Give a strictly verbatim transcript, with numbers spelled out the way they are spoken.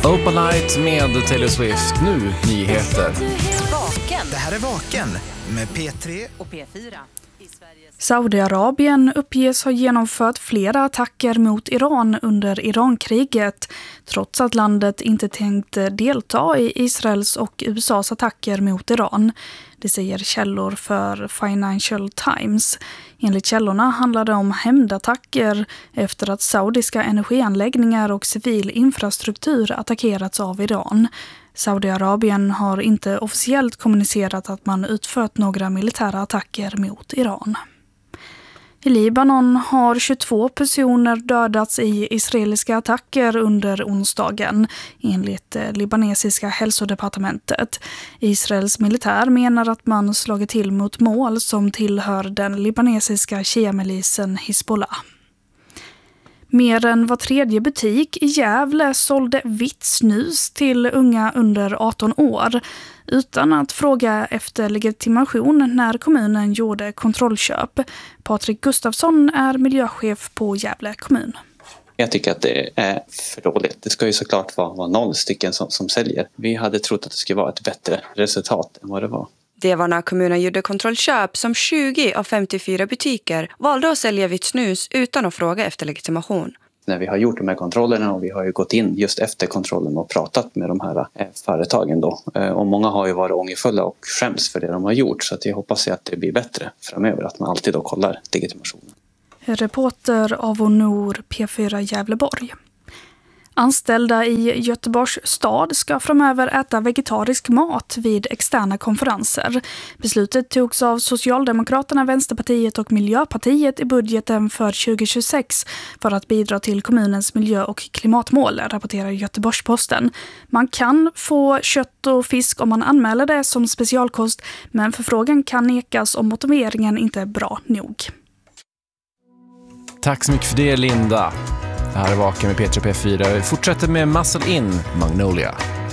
Open Night med Taylor Swift. Nu nyheter. Vaken. Det här är Vaken med P tre och P fyra. Saudiarabien uppges ha genomfört flera attacker mot Iran under Irankriget, trots att landet inte tänkt delta i Israels och U S A:s attacker mot Iran. Det säger källor för Financial Times. Enligt källorna handlar det om hämndattacker efter att saudiska energianläggningar och civil infrastruktur attackerats av Iran. Saudiarabien har inte officiellt kommunicerat att man utfört några militära attacker mot Iran. I Libanon har tjugotvå personer dödats i israeliska attacker under onsdagen, enligt libanesiska hälsodepartementet. Israels militär menar att man slagit till mot mål som tillhör den libanesiska shia-milisen Hezbollah. Mer än var tredje butik i Gävle sålde vitt snus till unga under arton år utan att fråga efter legitimation när kommunen gjorde kontrollköp. Patrik Gustafsson är miljöchef på Gävle kommun. Jag tycker att det är för dåligt. Det ska ju såklart vara, vara noll stycken som, som säljer. Vi hade trott att det skulle vara ett bättre resultat än vad det var. Det var när kommunen gjorde kontrollköp som tjugo av femtiofyra butiker valde att sälja vitt snus utan att fråga efter legitimation. När vi har gjort de här kontrollerna och vi har ju gått in just efter kontrollen och pratat med de här eh, företagen då. Eh, och många har ju varit ångerfulla och skäms för det de har gjort, så att jag hoppas att det blir bättre framöver, att man alltid då kollar legitimationen. Reporter av Honor P fyra Gävleborg. Anställda i Göteborgs stad ska framöver äta vegetarisk mat vid externa konferenser. Beslutet togs av Socialdemokraterna, Vänsterpartiet och Miljöpartiet i budgeten för tjugo tjugosex för att bidra till kommunens miljö- och klimatmål, rapporterar Göteborgs-Posten. Man kan få kött och fisk om man anmäler det som specialkost, men förfrågan kan nekas om motiveringen inte är bra nog. Tack så mycket för det, Linda. Det här är Vaken med P tre och P fyra. Vi fortsätter med Muscle In, Magnolia.